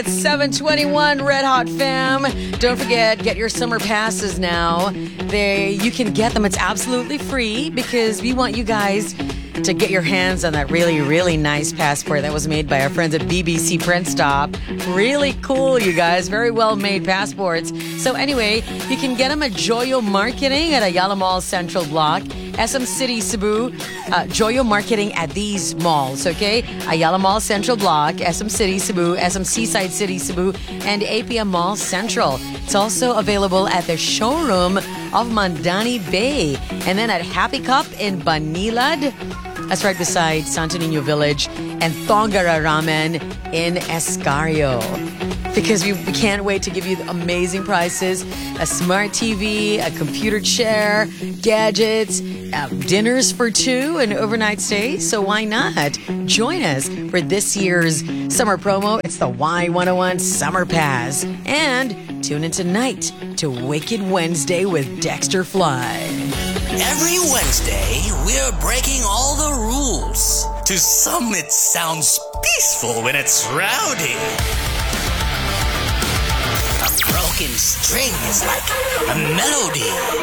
It's 7:21, Red Hot fam. Don't forget, get your summer passes now. You can get them. It's absolutely free because we want you guys to get your hands on that really, really nice passport that was made by our friends at BBC Print Stop. Really cool, you guys. Very well made passports. So anyway, you can get them at Joyo Marketing at Ayala Mall Central Block, SM City Cebu, Joyo Marketing at these malls, okay? Ayala Mall Central Block, SM City Cebu, SM Seaside City Cebu, and APM Mall Central. It's also available at the showroom of Mandani Bay, and then at Happy Cup in Banilad. That's right beside Santo Niño Village, and Thongara Ramen in Escario. Because we can't wait to give you amazing prices, a smart TV, a computer chair, gadgets, dinners for two, and overnight stays. So why not join us for this year's summer promo? It's the Y101 Summer Pass. And tune in tonight to Wicked Wednesday with Dexter Fly. Every Wednesday, we're breaking all the rules. To some, it sounds peaceful when it's rowdy. A broken string is like a melody.